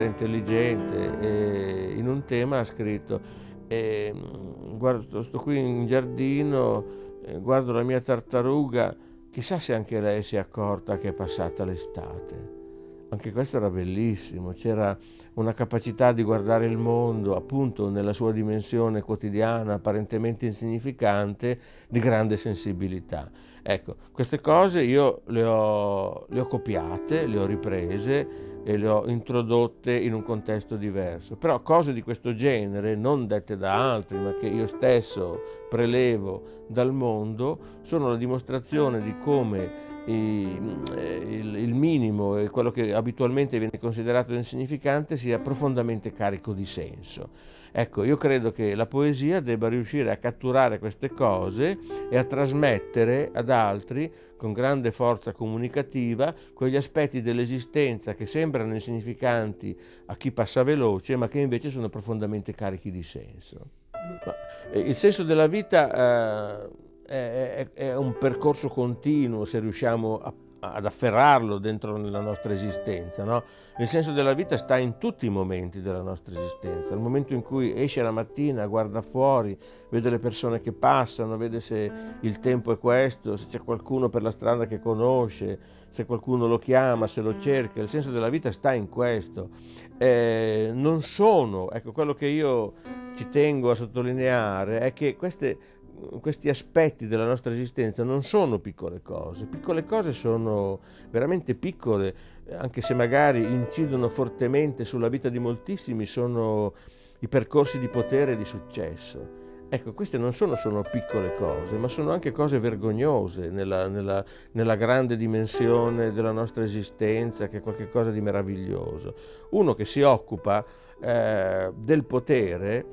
intelligente, e in un tema ha scritto: guardo, sto qui in giardino, guardo la mia tartaruga, chissà se anche lei si è accorta che è passata l'estate. Anche questo era bellissimo, c'era una capacità di guardare il mondo appunto nella sua dimensione quotidiana, apparentemente insignificante, di grande sensibilità. Ecco, queste cose io le ho copiate, le ho riprese e le ho introdotte in un contesto diverso. Però cose di questo genere, non dette da altri, ma che io stesso prelevo dal mondo, sono la dimostrazione di come il minimo e quello che abitualmente viene considerato insignificante sia profondamente carico di senso. Ecco, io credo che la poesia debba riuscire a catturare queste cose e a trasmettere ad altri con grande forza comunicativa quegli aspetti dell'esistenza che sembrano insignificanti a chi passa veloce, ma che invece sono profondamente carichi di senso. Il senso della vita è un percorso continuo, se riusciamo ad afferrarlo dentro nella nostra esistenza, no? Il senso della vita sta in tutti i momenti della nostra esistenza. Il momento in cui esce la mattina, guarda fuori, vede le persone che passano, vede se il tempo è questo, se c'è qualcuno per la strada che conosce, se qualcuno lo chiama, se lo cerca. Il senso della vita sta in questo. Non sono, ecco, quello che io ci tengo a sottolineare è che questi aspetti della nostra esistenza non sono piccole cose sono veramente piccole, anche se magari incidono fortemente sulla vita di moltissimi, sono i percorsi di potere e di successo. Ecco, queste non sono solo piccole cose, ma sono anche cose vergognose nella grande dimensione della nostra esistenza, che è qualcosa di meraviglioso. Uno che si occupa del potere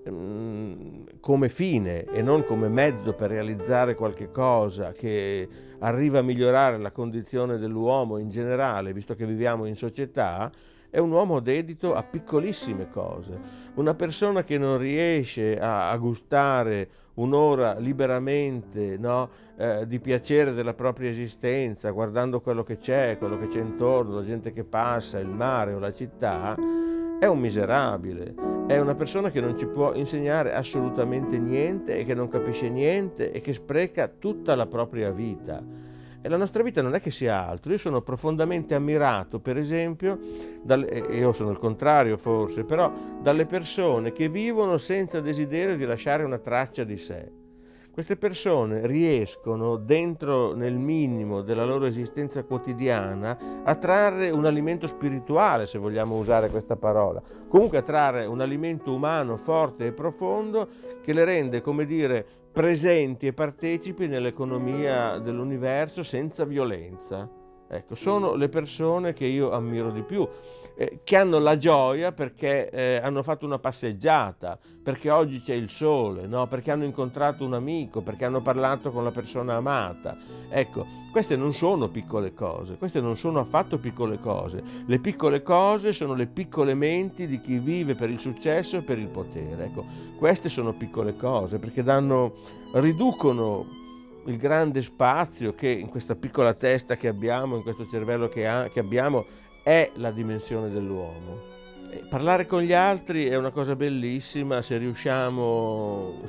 come fine e non come mezzo per realizzare qualche cosa che arriva a migliorare la condizione dell'uomo in generale, visto che viviamo in società, è un uomo dedito a piccolissime cose. Una persona che non riesce a gustare un'ora liberamente, no, di piacere della propria esistenza, guardando quello che c'è intorno, la gente che passa, il mare o la città, è un miserabile, è una persona che non ci può insegnare assolutamente niente e che non capisce niente e che spreca tutta la propria vita. E la nostra vita non è che sia altro. Io sono profondamente ammirato, per esempio, io sono il contrario forse, però dalle persone che vivono senza desiderio di lasciare una traccia di sé. Queste persone riescono, dentro nel minimo della loro esistenza quotidiana, a trarre un alimento spirituale, se vogliamo usare questa parola, comunque a trarre un alimento umano forte e profondo che le rende, come dire, presenti e partecipi nell'economia dell'universo senza violenza. Ecco, sono le persone che io ammiro di più, che hanno la gioia perché hanno fatto una passeggiata, perché oggi c'è il sole, no? Perché hanno incontrato un amico, perché hanno parlato con la persona amata. Ecco, queste non sono piccole cose, queste non sono affatto piccole cose. Le piccole cose sono le piccole menti di chi vive per il successo e per il potere. Ecco, queste sono piccole cose perché riducono il grande spazio che in questa piccola testa che abbiamo, in questo cervello che abbiamo, è la dimensione dell'uomo. E parlare con gli altri è una cosa bellissima se riusciamo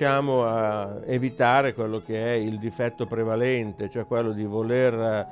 a evitare quello che è il difetto prevalente, cioè quello di voler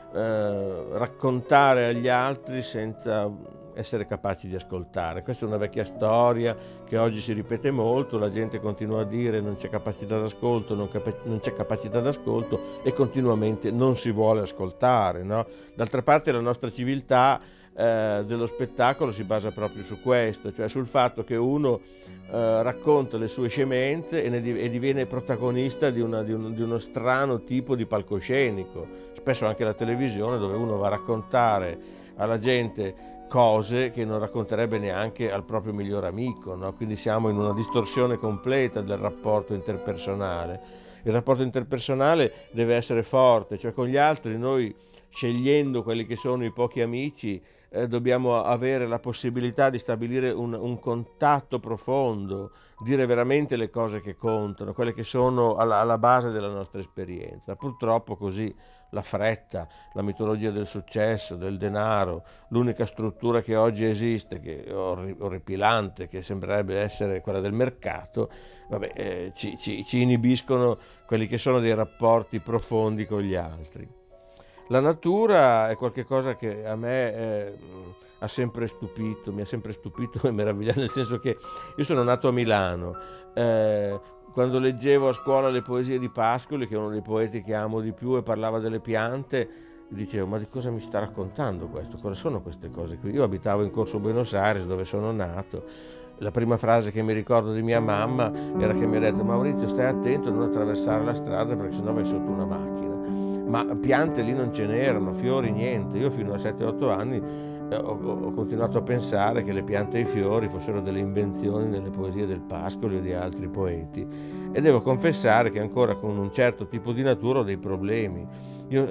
raccontare agli altri senza essere capaci di ascoltare. Questa è una vecchia storia che oggi si ripete molto, la gente continua a dire non c'è capacità d'ascolto, non c'è capacità d'ascolto e continuamente non si vuole ascoltare, no? D'altra parte la nostra civiltà dello spettacolo si basa proprio su questo, cioè sul fatto che uno racconta le sue scemenze e diviene protagonista di uno strano tipo di palcoscenico, spesso anche la televisione, dove uno va a raccontare alla gente cose che non racconterebbe neanche al proprio miglior amico, no? Quindi siamo in una distorsione completa del rapporto interpersonale. Il rapporto interpersonale deve essere forte, cioè con gli altri noi, scegliendo quelli che sono i pochi amici, dobbiamo avere la possibilità di stabilire un contatto profondo, dire veramente le cose che contano, quelle che sono alla base della nostra esperienza. Purtroppo così la fretta, la mitologia del successo, del denaro, l'unica struttura che oggi esiste, che è orripilante, che sembrerebbe essere quella del mercato, ci inibiscono quelli che sono dei rapporti profondi con gli altri. La natura è qualcosa che a me ha sempre stupito, mi ha sempre stupito e meravigliato, nel senso che io sono nato a Milano. Quando leggevo a scuola le poesie di Pascoli, che è uno dei poeti che amo di più, e parlava delle piante, dicevo: ma di cosa mi sta raccontando questo? Cosa sono queste cose qui? Io abitavo in Corso Buenos Aires, dove sono nato. La prima frase che mi ricordo di mia mamma era che mi ha detto: Maurizio, stai attento a non attraversare la strada, perché sennò vai sotto una macchina. Ma piante lì non ce n'erano, fiori niente. Io fino a 7-8 anni ho continuato a pensare che le piante e i fiori fossero delle invenzioni nelle poesie del Pascoli o di altri poeti, e devo confessare che ancora con un certo tipo di natura ho dei problemi. Io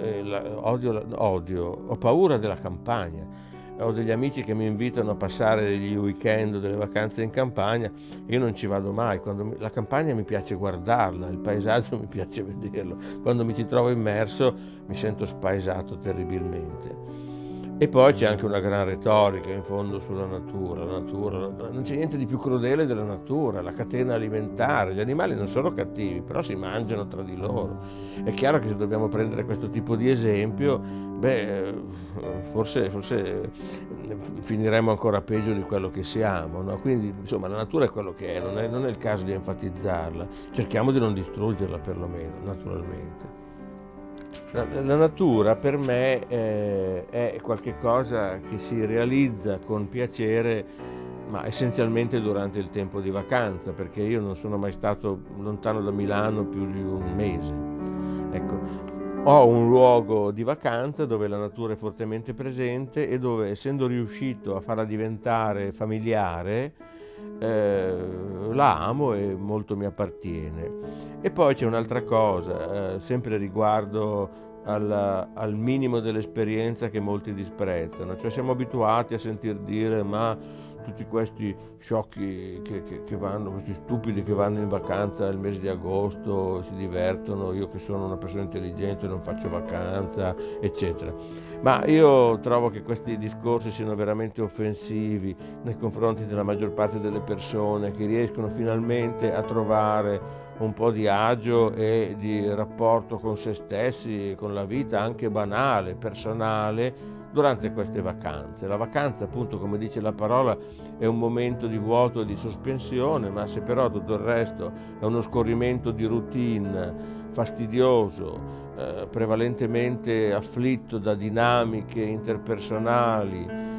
ho paura della campagna. Ho degli amici che mi invitano a passare degli weekend, delle vacanze in campagna, e io non ci vado mai. La campagna mi piace guardarla, il paesaggio mi piace vederlo. Quando mi ci trovo immerso mi sento spaesato terribilmente. E poi c'è anche una gran retorica in fondo sulla natura. Non c'è niente di più crudele della natura, la catena alimentare. Gli animali non sono cattivi, però si mangiano tra di loro. È chiaro che se dobbiamo prendere questo tipo di esempio, forse finiremo ancora peggio di quello che siamo, no? Quindi insomma la natura è quello che è, non è il caso di enfatizzarla. Cerchiamo di non distruggerla, perlomeno, naturalmente. La natura per me è qualche cosa che si realizza con piacere, ma essenzialmente durante il tempo di vacanza, perché io non sono mai stato lontano da Milano più di un mese. Ecco, ho un luogo di vacanza dove la natura è fortemente presente e dove, essendo riuscito a farla diventare familiare, la amo e molto mi appartiene. E poi c'è un'altra cosa, sempre riguardo al minimo dell'esperienza, che molti disprezzano. Cioè siamo abituati a sentir dire: ma tutti questi sciocchi che vanno, questi stupidi che vanno in vacanza nel mese di agosto, si divertono, io che sono una persona intelligente non faccio vacanza, eccetera. Ma io trovo che questi discorsi siano veramente offensivi nei confronti della maggior parte delle persone che riescono finalmente a trovare un po' di agio e di rapporto con se stessi, con la vita anche banale, personale, durante queste vacanze. La vacanza, appunto, come dice la parola, è un momento di vuoto e di sospensione, ma se però tutto il resto è uno scorrimento di routine fastidioso, prevalentemente afflitto da dinamiche interpersonali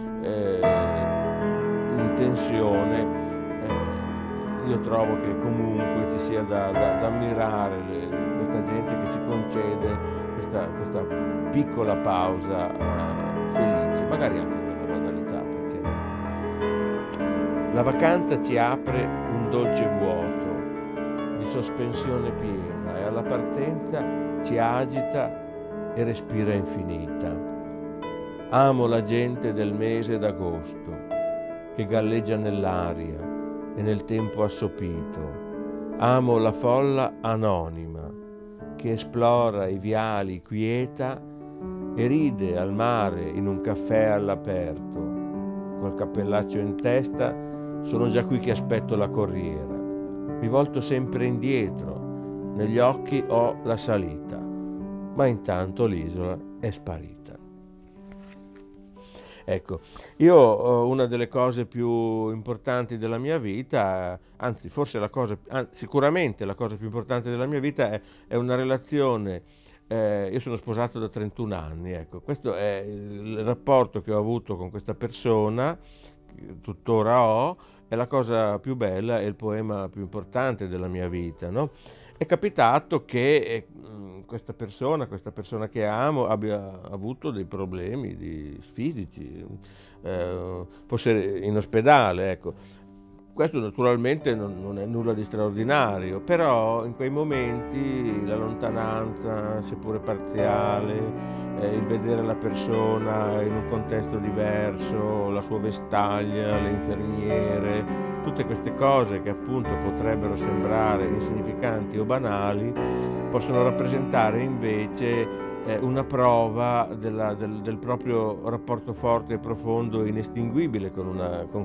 in tensione, io trovo che comunque ci sia da ammirare questa gente che si concede questa piccola pausa felice, magari anche nella banalità, perché no? La vacanza ci apre un dolce vuoto di sospensione piena, e alla partenza ci agita e respira infinita. Amo la gente del mese d'agosto che galleggia nell'aria e nel tempo assopito. Amo la folla anonima che esplora i viali quieta e ride al mare in un caffè all'aperto. Col cappellaccio in testa sono già qui che aspetto la corriera. Mi volto sempre indietro, negli occhi ho la salita, ma intanto l'isola è sparita. Ecco, io una delle cose più importanti della mia vita, anzi forse sicuramente la cosa più importante della mia vita è una relazione. Io sono sposato da 31 anni, ecco, questo è il rapporto che ho avuto con questa persona, che tuttora ho, è la cosa più bella, è il poema più importante della mia vita, no? È capitato che questa persona che amo abbia avuto dei problemi fisici, fosse in ospedale, ecco. Questo naturalmente non è nulla di straordinario, però in quei momenti la lontananza, seppure parziale, il vedere la persona in un contesto diverso, la sua vestaglia, le infermiere, tutte queste cose che appunto potrebbero sembrare insignificanti o banali, possono rappresentare invece una prova del proprio rapporto forte e profondo e inestinguibile con